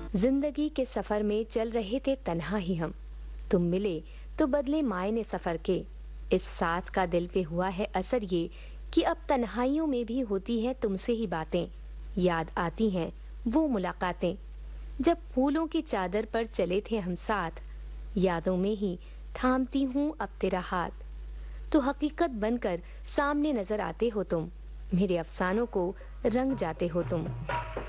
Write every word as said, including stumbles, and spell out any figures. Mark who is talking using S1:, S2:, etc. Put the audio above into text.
S1: जिंदगी के सफर में चल रहे थे तन्हा ही हम। तुम मिले तो बदले मायने सफर के। इस साथ का दिल पे हुआ है असर ये कि अब तन्हाइयों में भी होती है तुमसे ही बातें। याद आती हैं वो मुलाकातें जब फूलों की चादर पर चले थे हम साथ। यादों में ही थामती हूँ अब तेरा हाथ। तो हकीकत बनकर सामने नजर आते हो तुम। मेरे अफसानों को रंग जाते हो तुम।